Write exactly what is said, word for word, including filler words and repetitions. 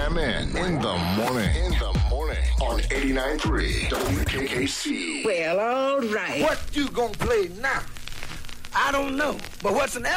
Jam in. In the morning. In the morning. On eighty-nine point three W K K C. Well, all right. What you gonna play now? I don't know. But what's an